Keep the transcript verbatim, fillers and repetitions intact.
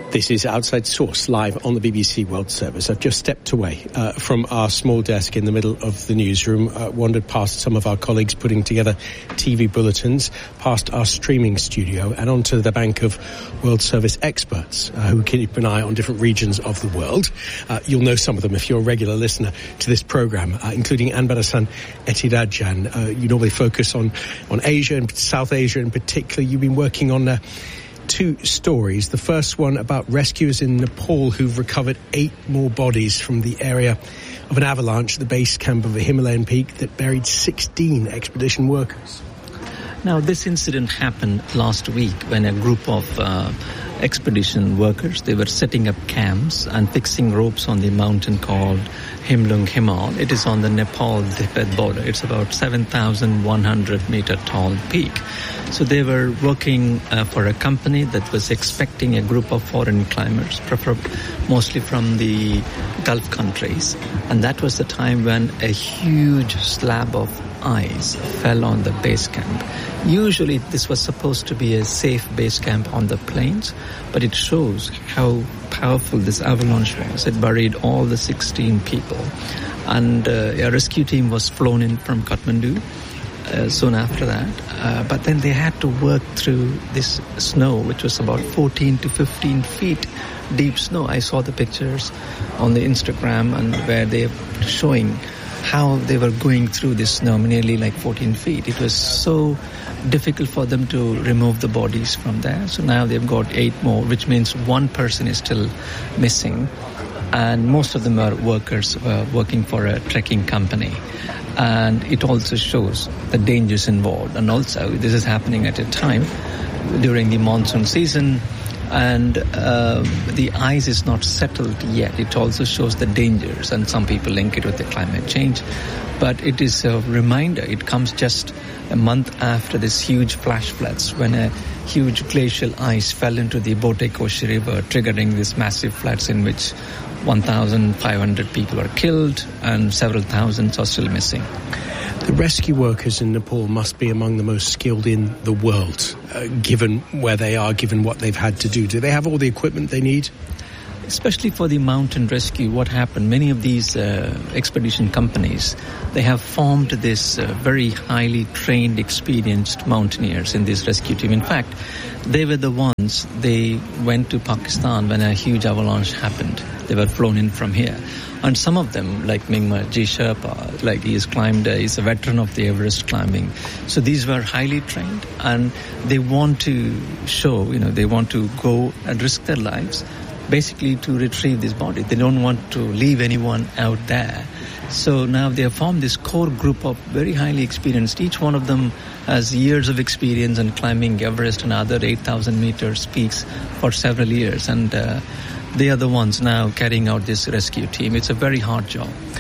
This is Outside Source, live on the B B C World Service. I've just stepped away uh, from our small desk in the middle of the newsroom, uh, wandered past some of our colleagues putting together T V bulletins, past our streaming studio, and onto the bank of World Service experts uh, who keep an eye on different regions of the world. Uh, you'll know some of them if you're a regular listener to this programme, uh, including Anbarasan Ethirajan. Uh, you normally focus on, on Asia and South Asia in particular. You've been working on... Uh, two stories. The first one about rescuers in Nepal who've recovered eight more bodies from the area of an avalanche at the base camp of a Himalayan peak that buried sixteen expedition workers. Now, this incident happened last week when a group of uh, expedition workers, they were setting up camps and fixing ropes on the mountain called Himlung Himal. It is on the Nepal-Tibet border. It's about seven thousand one hundred meter tall peak. So they were working uh, for a company that was expecting a group of foreign climbers, prefer- mostly from the Gulf countries. And that was the time when a huge slab of ice fell on the base camp. Usually this was supposed to be a safe base camp on the plains, but it shows how powerful this avalanche was. It buried all the sixteen people. And uh, a rescue team was flown in from Kathmandu Uh, soon after that, uh, but then they had to work through this snow, which was about fourteen to fifteen feet deep snow. I saw the pictures on the Instagram and where they're showing how they were going through this snow, nearly like fourteen feet. It was so difficult for them to remove the bodies from there. So now they've got eight more, which means one person is still missing. And most of them are workers uh, working for a trekking company. And it also shows the dangers involved. And also, this is happening at a time during the monsoon season, and uh, the ice is not settled yet. It also shows the dangers, and some people link it with the climate change. But it is a reminder. It comes just a month after this huge flash floods, when a huge glacial ice fell into the Botekoshi River, triggering these massive floods in which one thousand five hundred people were killed and several thousands are still missing. The rescue workers in Nepal must be among the most skilled in the world, uh, given where they are, given what they've had to do. Do they have all the equipment they need? Especially for the mountain rescue, what happened, many of these uh, expedition companies, they have formed this uh, very highly trained, experienced mountaineers in this rescue team. In fact, they were the ones, they went to Pakistan when a huge avalanche happened. They were flown in from here. And some of them, like Mingma G. Sherpa, like he has climbed, uh, he's a veteran of the Everest climbing. So these were highly trained, and they want to show, you know, they want to go and risk their lives, basically to retrieve this body. They don't want to leave anyone out there. So now they have formed this core group of very highly experienced. Each one of them has years of experience in climbing Everest and other eight thousand meters peaks for several years. And uh, they are the ones now carrying out this rescue team. It's a very hard job.